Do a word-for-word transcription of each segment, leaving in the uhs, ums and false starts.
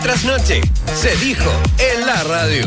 tras noche. Se dijo en la radio.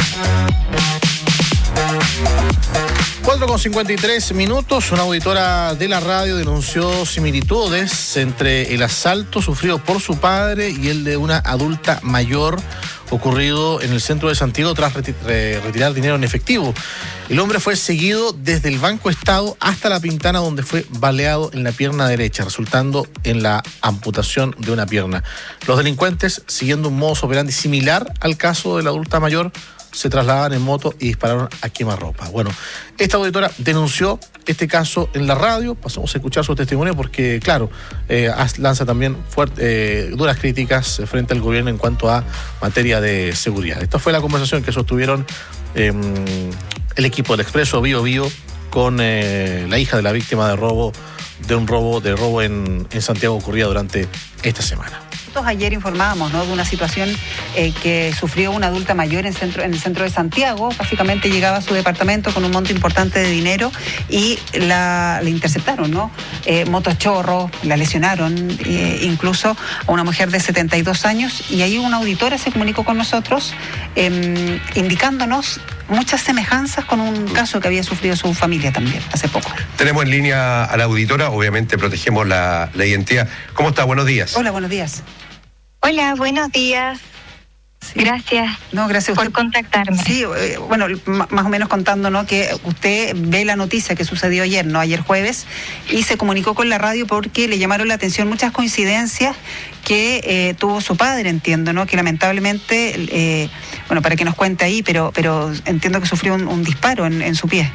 cuatro con cincuenta y tres minutos, una auditora de la radio denunció similitudes entre el asalto sufrido por su padre y el de una adulta mayor ocurrido en el centro de Santiago tras reti- re- retirar dinero en efectivo. El hombre fue seguido desde el Banco Estado hasta La Pintana, donde fue baleado en la pierna derecha, resultando en la amputación de una pierna. Los delincuentes, siguiendo un modus operandi similar al caso de la adulta mayor, se trasladaban en moto y dispararon a quemarropa. Bueno, esta auditora denunció este caso en la radio. Pasamos a escuchar su testimonio porque, claro, eh, lanza también fuerte, eh, duras críticas frente al gobierno en cuanto a materia de seguridad. Esta fue la conversación que sostuvieron eh, el equipo del Expreso Bío Bío con eh, la hija de la víctima de robo, de un robo, de robo en, en Santiago ocurrida durante esta semana. Ayer informábamos, ¿no?, de una situación eh, que sufrió una adulta mayor en, centro, en el centro de Santiago. Básicamente llegaba a su departamento con un monto importante de dinero y la, la interceptaron, ¿no? Eh, motochorros, la lesionaron, eh, incluso a una mujer de setenta y dos años. Y ahí una auditora se comunicó con nosotros eh, indicándonos muchas semejanzas con un caso que había sufrido su familia también hace poco. Tenemos en línea a la auditora, obviamente protegemos la, la identidad. ¿Cómo está? Buenos días. Hola, buenos días. Hola, buenos días. Sí. Gracias, no, gracias a por contactarme. Sí, eh, bueno, más o menos contándonos que usted ve la noticia que sucedió ayer, ¿no? Ayer jueves, y se comunicó con la radio porque le llamaron la atención muchas coincidencias que eh, tuvo su padre, entiendo, ¿no? Que lamentablemente, eh, bueno, para que nos cuente ahí, pero, pero entiendo que sufrió un, un disparo en, en su pie.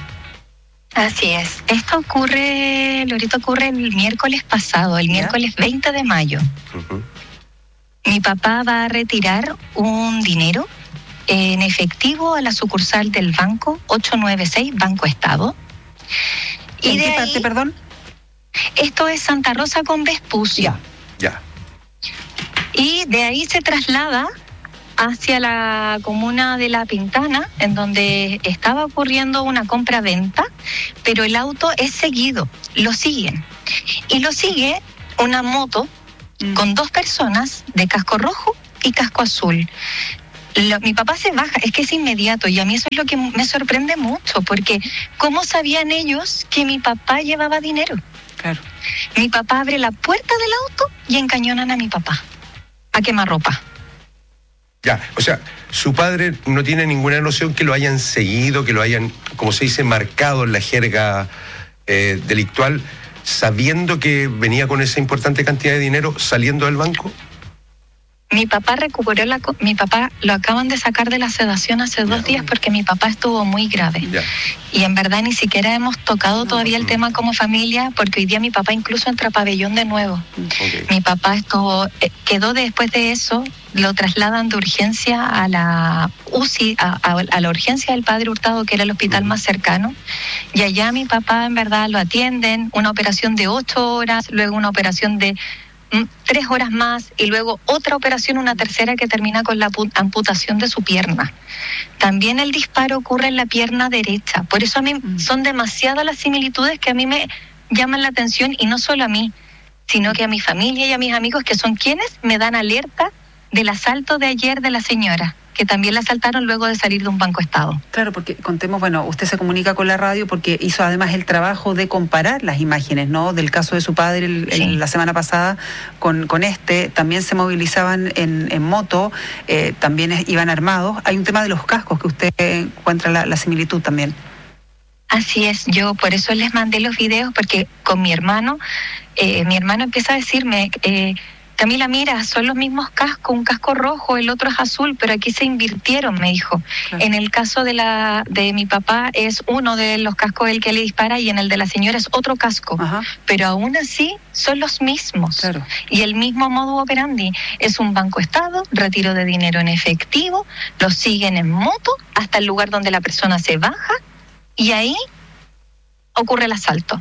Así es. Esto ocurre, Lorito, ocurre el miércoles pasado, el ¿Ya? miércoles veinte de mayo. Uh-huh. Mi papá va a retirar un dinero en efectivo a la sucursal del banco ocho nueve seis, Banco Estado. ¿En y de qué ahí, parte, perdón? Esto es Santa Rosa con Vespucio. Ya. Y de ahí se traslada hacia la comuna de La Pintana, en donde estaba ocurriendo una compra-venta, pero el auto es seguido, lo siguen. Y lo sigue una moto con dos personas de casco rojo y casco azul. Lo, mi papá se baja, es que es inmediato, y a mí eso es lo que me sorprende mucho, porque ¿cómo sabían ellos que mi papá llevaba dinero? Claro. Mi papá abre la puerta del auto y encañonan a mi papá a quemarropa. Ya, o sea, su padre no tiene ninguna noción que lo hayan seguido, que lo hayan, como se dice, marcado en la jerga eh, delictual, sabiendo que venía con esa importante cantidad de dinero saliendo del banco. Mi papá recuperó la... Mi papá lo acaban de sacar de la sedación hace dos ya. días porque mi papá estuvo muy grave. Ya. Y en verdad ni siquiera hemos tocado todavía el tema como familia, porque hoy día mi papá incluso entra a pabellón de nuevo. Okay. Mi papá estuvo... Quedó después de eso, lo trasladan de urgencia a la U C I, a, a, a la urgencia del Padre Hurtado, que era el hospital uh-huh. más cercano. Y allá mi papá en verdad lo atienden, una operación de ocho horas, luego una operación de tres horas más y luego otra operación, una tercera que termina con la amputación de su pierna. También el disparo ocurre en la pierna derecha. Por eso a mí mm. son demasiadas las similitudes que a mí me llaman la atención, y no solo a mí, sino que a mi familia y a mis amigos, que son quienes me dan alerta del asalto de ayer de la señora, que también la asaltaron luego de salir de un Banco Estado. Claro, porque contemos, bueno, usted se comunica con la radio porque hizo además el trabajo de comparar las imágenes, ¿no?, del caso de su padre el, sí. el, la semana pasada con, con este. También se movilizaban en, en moto, eh, también es, iban armados. Hay un tema de los cascos que usted encuentra la, la similitud también. Así es, yo por eso les mandé los videos, porque con mi hermano, eh, mi hermano empieza a decirme... Eh, Camila, mira, son los mismos cascos, un casco rojo, el otro es azul, pero aquí se invirtieron, me dijo. Claro. En el caso de la de mi papá es uno de los cascos el que le dispara, y en el de la señora es otro casco. Ajá. Pero aún así son los mismos. Claro. Y el mismo modus operandi. Es un Banco Estado, retiro de dinero en efectivo, los siguen en moto hasta el lugar donde la persona se baja, y ahí ocurre el asalto.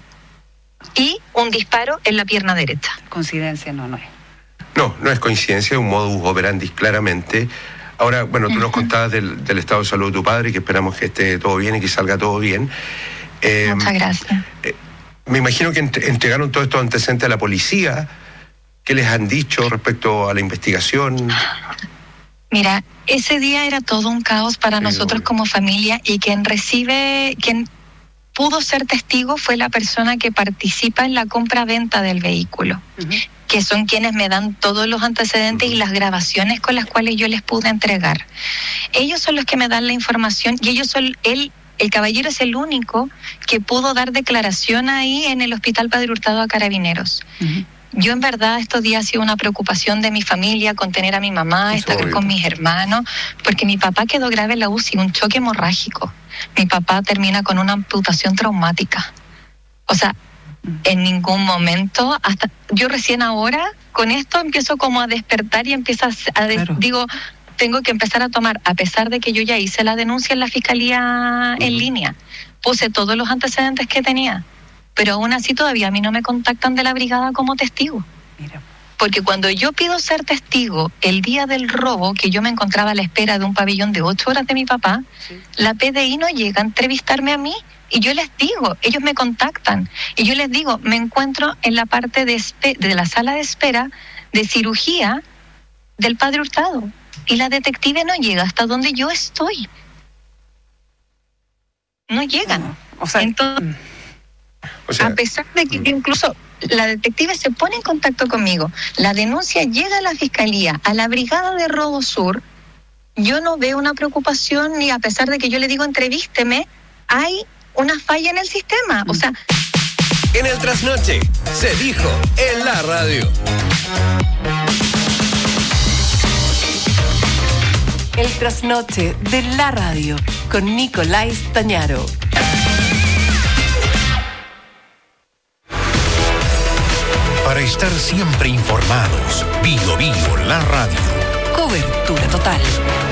Y un disparo en la pierna derecha. Coincidencia no, no es. No, no es coincidencia, es un modus operandi claramente. Ahora, bueno, tú uh-huh. nos contabas del, del estado de salud de tu padre, que esperamos que esté todo bien y que salga todo bien. Eh, Muchas gracias. Eh, me imagino que ent- entregaron todos estos antecedentes a la policía. ¿Qué les han dicho respecto a la investigación? Mira, ese día era todo un caos para sí, nosotros obvio. Como familia, y quien recibe, quien pudo ser testigo fue la persona que participa en la compra-venta del vehículo, uh-huh. que son quienes me dan todos los antecedentes uh-huh. y las grabaciones con las cuales yo les pude entregar. Ellos son los que me dan la información, y ellos son, él, el caballero es el único que pudo dar declaración ahí en el Hospital Padre Hurtado a Carabineros. Uh-huh. Yo en verdad estos días ha sido una preocupación de mi familia, con tener a mi mamá, estar obvio. Con mis hermanos, porque mi papá quedó grave en la U C I, un choque hemorrágico. Mi papá termina con una amputación traumática. O sea, en ningún momento, hasta yo recién ahora con esto empiezo como a despertar y empiezo a, de, claro. digo, tengo que empezar a tomar, a pesar de que yo ya hice la denuncia en la fiscalía uh-huh. en línea, puse todos los antecedentes que tenía. Pero aún así todavía a mí no me contactan de la brigada como testigo. Mira. Porque cuando yo pido ser testigo el día del robo, que yo me encontraba a la espera de un pabellón de ocho horas de mi papá, sí. la P D I no llega a entrevistarme a mí, y yo les digo, ellos me contactan, y yo les digo, me encuentro en la parte de, espe- de la sala de espera de cirugía del Padre Hurtado, y la detective no llega hasta donde yo estoy. No llegan. No, o sea, entonces... O sea, a pesar de que incluso la detective se pone en contacto conmigo, la denuncia llega a la fiscalía, a la brigada de Robo Sur, yo no veo una preocupación, ni a pesar de que yo le digo entrevísteme, hay una falla en el sistema. O sea, en el trasnoche se dijo en la radio. El trasnoche de la radio con Nicolás Tañaro. Para estar siempre informados, Bio Bio, la radio. Cobertura total.